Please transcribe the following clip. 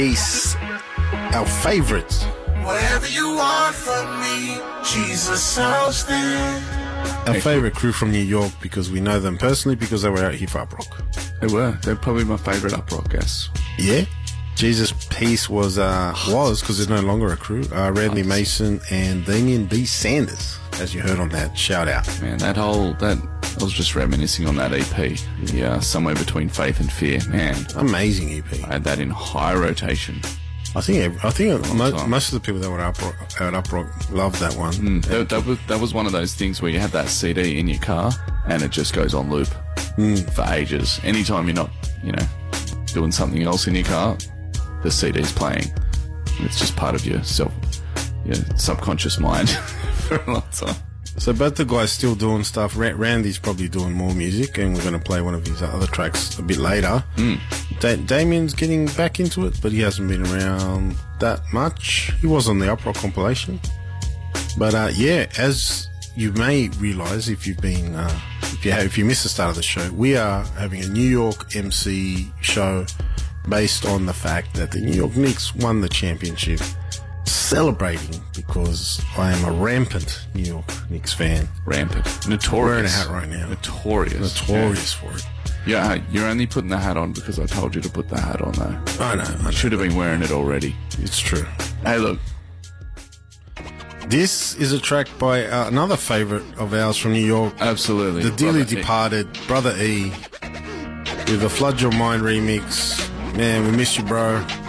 Peace, our favourites. Whatever you want from me, Jesus, I'll stand. Our favourite crew from New York because we know them personally because they were out here for Up Rock. They were. They're probably my favourite Up Rock guests. Yeah. Jesus Peace was because there's no longer a crew. Randy Mason and Damien B. Sanders, as you heard on that shout out. Man, I was just reminiscing on that EP. Somewhere between Faith and Fear. Man, Amazing EP. I had that in high rotation. I think most of the people that were at Up Rock loved that one. That was one of those things where you have that CD in your car and it just goes on loop for ages. Anytime you're not, doing something else in your car, the CD's playing. It's just part of your subconscious mind for a long time. So both the guys still doing stuff. Randy's probably doing more music, and we're going to play one of his other tracks a bit later. Damien's getting back into it, but he hasn't been around that much. He was on the Up Rock compilation. But as you may realise if you've been if you missed the start of the show, we are having a New York MC show based on the fact that the New York Knicks won the championship. Celebrating because I am a rampant New York Knicks fan. Rampant. Notorious. Wearing a hat right now. Notorious for it. Yeah, you're only putting the hat on because I told you to put the hat on, though. I know. You should have been wearing it already. It's true. Hey, look. This is a track by another favourite of ours from New York. Absolutely. The dearly departed Brother E with the Flood Your Mind remix. Man, we miss you, bro.